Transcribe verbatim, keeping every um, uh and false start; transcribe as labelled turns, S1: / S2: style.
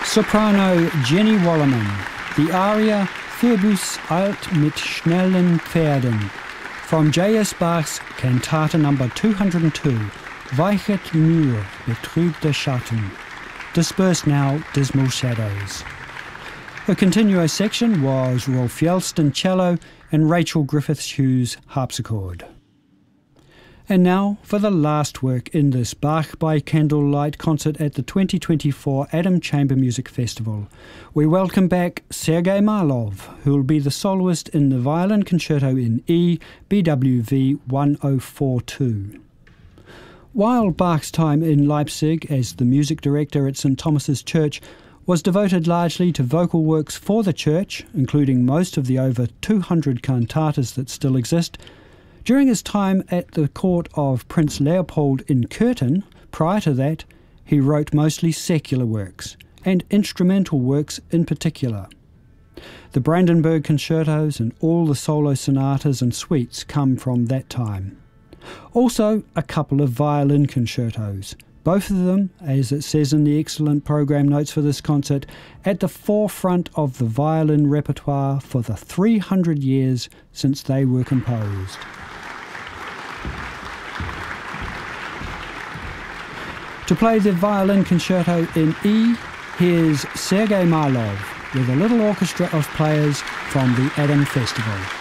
S1: Soprano Jenny Wollerman, the aria Phoebus eilt mit schnellen Pferden from J S Bach's Cantata number two hundred two, Weichet nur betrübte Schatten, disperse now dismal shadows. Her continuo section was Rolf Yelston cello and Rachel Griffiths-Hughes harpsichord. And now for the last work in this Bach by Candlelight concert at the twenty twenty-four Adam Chamber Music Festival. We welcome back Sergei Marlov, who will be the soloist in the Violin Concerto in E, B W V one oh four two. While Bach's time in Leipzig as the music director at Saint Thomas's Church was devoted largely to vocal works for the church, including most of the over two hundred cantatas that still exist, during his time at the court of Prince Leopold in Curtin, prior to that, he wrote mostly secular works, and instrumental works in particular. The Brandenburg concertos and all the solo sonatas and suites come from that time. Also, a couple of violin concertos, both of them, as it says in the excellent program notes for this concert, at the forefront of the violin repertoire for the three hundred years since they were composed. To play the violin concerto in E, here's Sergei Marlov with a little orchestra of players from the Adam Festival.